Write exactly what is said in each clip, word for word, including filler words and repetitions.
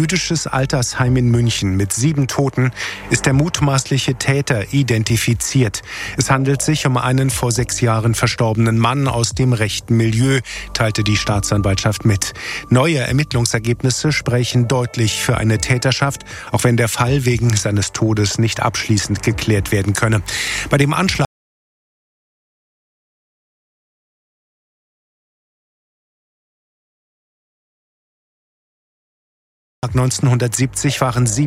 jüdisches Altersheim in München mit sieben Toten ist der mutmaßliche Täter identifiziert. Es handelt sich um einen vor sechs Jahren verstorbenen Mann aus dem rechten Milieu, teilte die Staatsanwaltschaft mit. Neue Ermittlungsergebnisse sprechen deutlich für eine Täterschaft, auch wenn der Fall wegen seines Todes nicht abschließend geklärt werden könne. Bei dem Anschlag neunzehnhundertsiebzig waren sieben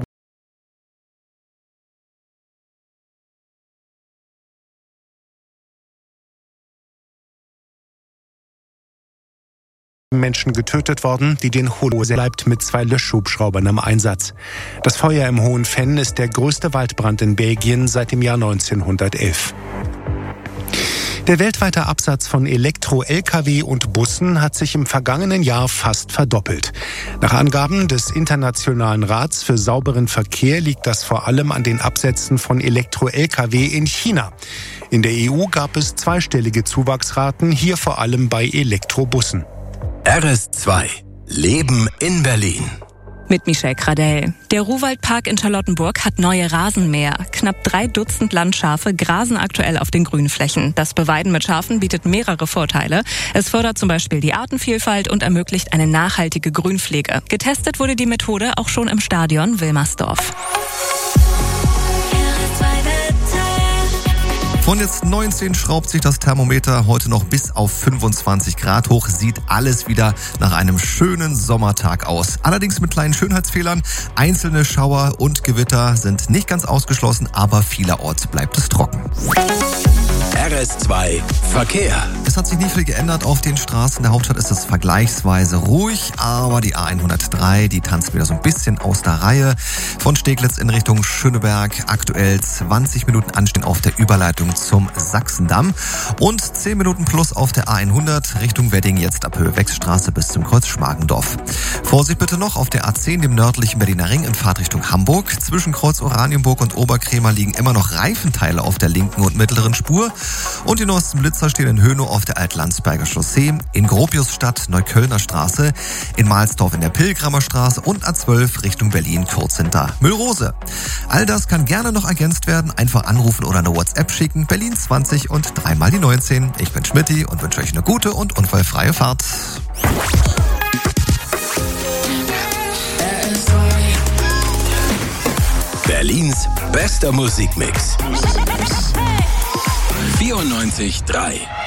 Menschen getötet worden, die den Holocaust bleibt mit zwei Löschhubschraubern im Einsatz. Das Feuer im Hohen Venn ist der größte Waldbrand in Belgien seit dem Jahr neunzehnhundertelf. Der weltweite Absatz von Elektro-L K W und Bussen hat sich im vergangenen Jahr fast verdoppelt. Nach Angaben des Internationalen Rats für sauberen Verkehr liegt das vor allem an den Absätzen von Elektro-L K W in China. In der E U gab es zweistellige Zuwachsraten, hier vor allem bei Elektrobussen. R S zwei Leben in Berlin. Mit Michelle Gradell. Der Ruhwaldpark in Charlottenburg hat neue Rasenmäher. Knapp drei Dutzend Landschafe grasen aktuell auf den Grünflächen. Das Beweiden mit Schafen bietet mehrere Vorteile. Es fördert zum Beispiel die Artenvielfalt und ermöglicht eine nachhaltige Grünpflege. Getestet wurde die Methode auch schon im Stadion Wilmersdorf. Von jetzt neunzehn schraubt sich das Thermometer heute noch bis auf fünfundzwanzig Grad hoch. Sieht alles wieder nach einem schönen Sommertag aus. Allerdings mit kleinen Schönheitsfehlern. Einzelne Schauer und Gewitter sind nicht ganz ausgeschlossen, aber vielerorts bleibt es trocken. R S zwei Verkehr. Es hat sich nicht viel geändert. Auf den Straßen der Hauptstadt ist es vergleichsweise ruhig, aber die A hundertdrei, die tanzt wieder so ein bisschen aus der Reihe. Von Steglitz in Richtung Schöneberg aktuell zwanzig Minuten Anstehen auf der Überleitung zum Sachsendamm und zehn Minuten plus auf der A hundert Richtung Wedding, jetzt ab Höhe-Wechsstraße bis zum Kreuz Schmargendorf. Vorsicht bitte noch auf der A zehn, dem nördlichen Berliner Ring in Fahrtrichtung Hamburg. Zwischen Kreuz Oranienburg und Oberkrämer liegen immer noch Reifenteile auf der linken und mittleren Spur. Und die neuesten Blitzer stehen in Hönow auf der Altlandsberger Chaussee, in Gropiusstadt Neuköllner Straße, in Mahlsdorf in der Pilgramer Straße und A zwölf Richtung Berlin kurz hinter Müllrose. All das kann gerne noch ergänzt werden. Einfach anrufen oder eine WhatsApp schicken. Berlin zwanzig und dreimal die neunzehn. Ich bin Schmitti und wünsche euch eine gute und unfallfreie Fahrt. Berlins bester Musikmix. vierundneunzig Komma drei